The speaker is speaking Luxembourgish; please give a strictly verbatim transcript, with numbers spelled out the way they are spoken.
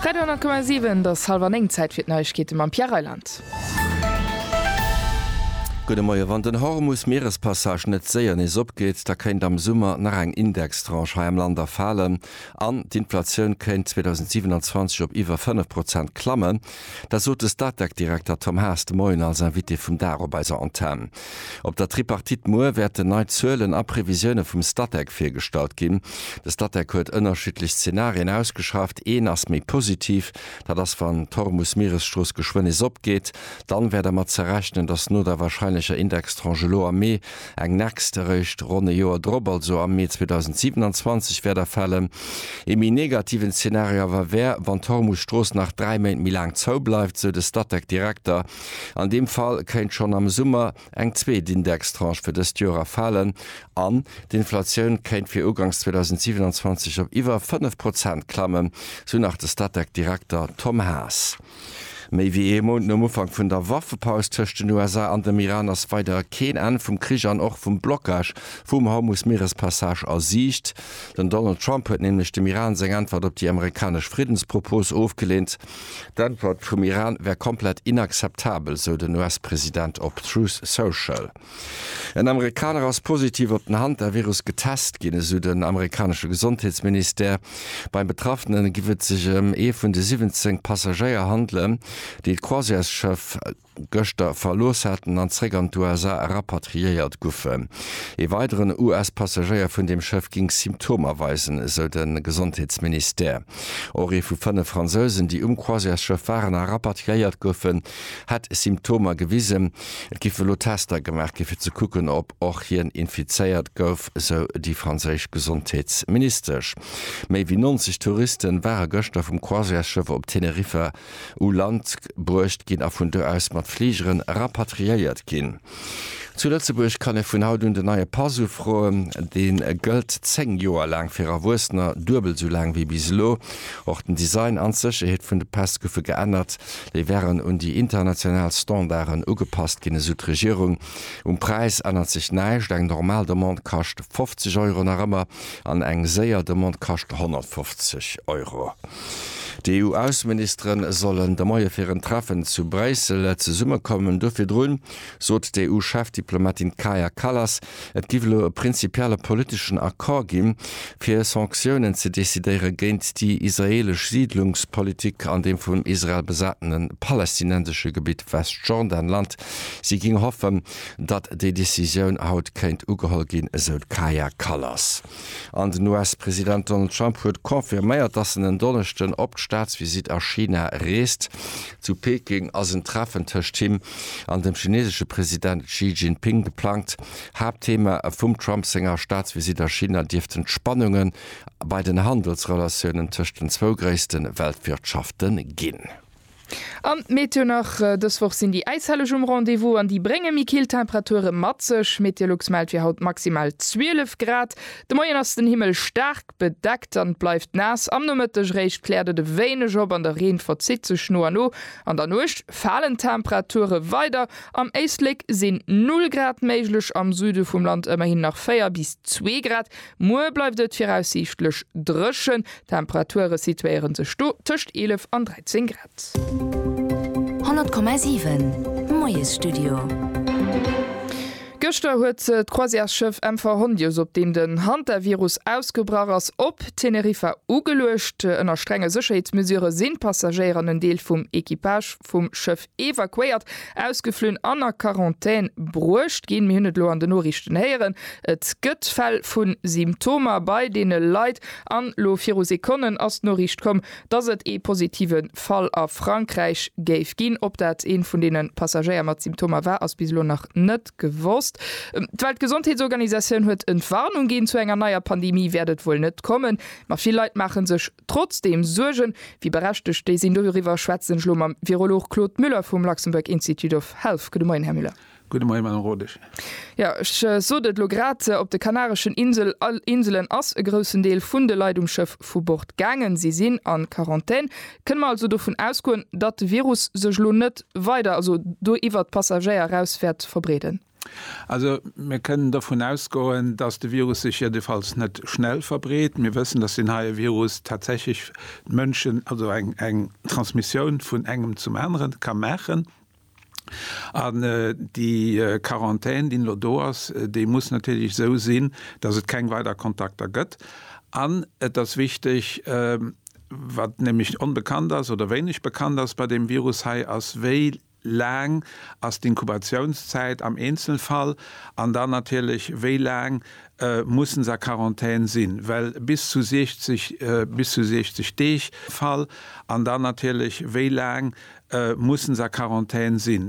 dreihundert Komma sieben das halber eng Zeit fir Neuigkeiten am Pierreland. Gute Morgen, wann den Hormus Meerespassage net séier nes opgeht, da kennt am Summer nach eng Indextranche ha am Lander fallen. An d'Inflationun kennt zwanzig siebenundzwanzig op iwwer fünf Prozent klammen. Da so de Stadtdeckdirektor Tom Haas de Moin als Invité vum Darobeiser Antenne. Op der Tripartit Moer werden neu Zölen a Prävisionune vum Stadtdeck firstalt gin. De Stadtdeck huet ënnerschiedlich Szenarien ausgeschafft, een ass méi positiv, da das van Hormus Meeresstroß geschwonnes opgeht, dann werde mat zerrechnen, dass nur der wahrscheinlich Indextrangelo am Mai eng nächste Recht runde Joer Drobel so am Mai zwanzig siebenundzwanzig werde fallen. Im negativen Szenario war wer, wann Hormusstroß nach drei Monaten mi lang zou bleibt, so de Stadtdeckdirektor. An dem Fall kennt schon am Summer eng zweet Indextranche für das Jura fallen. An die Inflation kennt für Ugangs zwanzig siebenundzwanzig op iwwer fünf Prozent klammen, so nach der Stadtdeckdirektor Tom Haas. Mei wie emont no Ufang vun der Waffepaus töchte den U S A an dem Iran ass weiter Keen an vum Krich an och vum Blockage vum Hormus Meerespassage ersicht. Den Donald Trump huet nämlich dem Iran seg Antwort op die amerikasch Friedenspropos aufgelehnt. D'Antwort vum Iran wär komplett inakzeptabel, so den U S-Präsident op Truth Social. En Amerikaner ass positiv op den Hand der Virus getest ginne so den amerikanische Gesundheitsminister. Beim Betroffenen giwet sich um e vun de siebzehn Passagier handeln, die quasi als Chef Göster verlos hätten an Trägern U S A rapatriiert goufen. E weiteren U S-Passagier vun dem Chef ging Symptome weisen, so den Gesundheitsminister. Ori vu fënne Franzsen, die um quasi als Chef waren a rapatriiert goufen, hat Symptome gewiesen. Et gife lo Tester gemacht, gife zu gucken, ob och hien infizeiert gouf, so die franzisch Gesundheitsminister. Mei wie neunzig Touristen waren Göster vum quasi als Chef op Tenerife u Land brucht gin a vun der aus mat Fliegeren rapatriiert gin. Zu Lützeburg kann e vun haut de neue Pasu froen, den Geld zehn Joer lang fir a Wustner dubel so lang wie bislo. Och den Design an sech hetet vun de Passguffe geändert, déi wären un die international Standarden ugepasst gin Südregierung. Um Preis ändert sich neicht, eng normal Demont kascht fünfzig Euro nach Rëmmer, an eng séier Demont kascht hundertfünfzig Euro. Die E U-Außenministerin sollen der Moie firieren Treffen zu Bresel ze Summe kommen dofir droen, sot de E U-Chefdiplomatin Kaja Kallas, et giwle prinzipielle politischen Akkor gin, fir Sanktionen ze desideiere géint die israelisch Siedlungspolitik an dem vum Israel besattenen palästinensische Gebiet Westjordanland. Sie ging hoffen, dat de Decision haut kenint ugehol gin, esot Kaja Kallas. An den U S-Präsident Donald Trump huet konfirméiert, dat se den Donnerchten op Staatsvisit a China reest. Zu Peking as een Treffen töcht him an dem chinesische Präsident Xi Jinping geplant. Hauptthema vum Trump-Sänger Staatsvisit a China dürften Spannungen bei den Handelsrelationen zwischen den zwei größten Weltwirtschaften gehen. Am Meteo nach äh, deswoch sind die Eishalle um Rendevous an die bringe Mikiltemperature matzech, Meteorlux meldt wie haut maximal zwölf Grad. De Moien ass den Himmel stark bedeckt an bleifft nass. Am nomëttech recht klärde de Weine Job an der Reen verzit ze schnur no. An der Nucht fallen Temperature weiter. Am Eistlik sinn null Grad meiglech, am Süde vum Land immerhin nach vier bis zwei Grad. Moe bleibt et voraussichtlich drschen. Temperature situieren se tcht elf an dreizehn Grad. hundert Komma sieben Moyes Studio. Göster huet d Croisièrschiff M V Hondius, op dem den Hunter-Virus ausgebracht ass op Tenerife ugeluecht. Ennner strenge Sicherheitsmesure sinn Passagieren en Deel vum Equipage vum Schiff evakuiert, ausgeflünn aner Quarantäne brucht, gehen mir hunnet lo an den Norrichten heieren. Et gëtt Fall vun Symptome bei dee Leiit an lo Virusekunden ass Norricht kom, dats et e positiven Fall a Frankreich géif ginn, op dat een vun denen Passagier mat Symptome war ass bislo nach net gewost. Die Weltgesundheitsorganisation huet Entwarnung gehen zu enger neuer Pandemie werdet wohl net kommen. Ma viel Leute machen sich trotzdem Sorgen, wie überrascht ste sind darüber Schwarzen Schlum am Virolog Claude Müller vom Luxemburg Institute of Health. Guten Morgen, Herr Müller. Guten Morgen, Herr Rodisch. Ja, ich äh, so det Lograt op de Kanarischen Insel all Inseln ass e großen Deel vun de Leitungsschiff vu Bord gangen. Sie sind an Quarantäne. Können wir also davon ausgehen, dat de Virus sech lo net weiter, also do iwwer Passagier rausfährt verbreden? Also wir können davon ausgehen, dass der Virus sich jedenfalls nicht schnell verbreitet. Wir wissen, dass den H I V-Virus tatsächlich Menschen, also eine ein Transmission von engem zum anderen kann machen. An äh, die äh, Quarantäne in Lodoas, äh, die muss natürlich so sehen, dass es kein weiter Kontakt gibt. An äh, das wichtig, äh, was nämlich unbekannt ist oder wenig bekannt ist bei dem Virus Hai als wie lang als die Inkubationszeit am Einzelfall, an dann natürlich wie lang äh, müssen sie Quarantäne sind, weil bis zu sechzig äh, bis zu sechzig Tage Fall, an dann natürlich wie lang äh, müssen sie Quarantäne sind.